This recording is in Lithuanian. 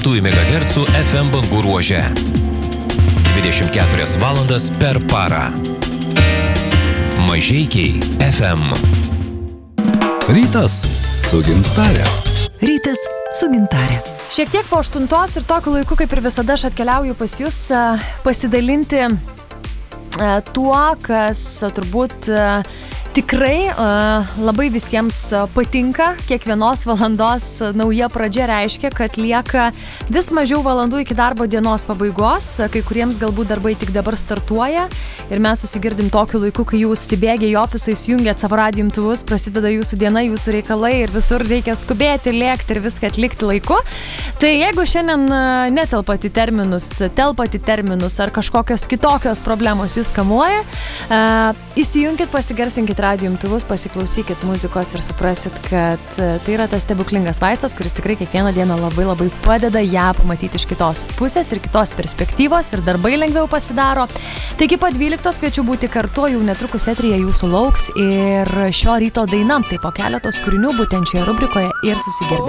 MHz FM bangų ruože. 24 valandas per parą. Mažeikiai FM. Rytas su Gintare. Rytas su Gintare. Šiek tiek po 8 ir tokiu laiku, kaip ir visada, aš atkeliauju pas jūs pasidalinti tuo, kas turbūt tikrai labai visiems patinka. Kiekvienos valandos nauja pradžia reiškia, kad lieka vis mažiau valandų iki darbo dienos pabaigos. Kai kuriems galbūt darbai tik dabar startuoja ir mes susigirdim tokiu laiku, kai jūs įbėgę į ofisą, įsijungiat savo radijo imtuvus, prasideda jūsų diena, jūsų reikalai ir visur reikia skubėti, lėkti ir viską atlikti laiku. Tai jeigu šiandien netelpat į terminus ar kažkokios kitokios problemos jūs kamuoja, įsijunkit, pasigarsinkit radijo imtuvus, pasiklausykit muzikos ir suprasit, kad tai yra tas stebuklingas vaistas, kuris tikrai kiekvieną dieną labai labai padeda ją pamatyti iš kitos pusės ir kitos perspektyvos ir darbai lengviau pasidaro. Taigi po 12 kviečiu būti kartu, jau netrukus eteryje jūsų lauks ir šio ryto daina, tai po keletos kūrinių būtent šioje rubrikoje ir susigirdim.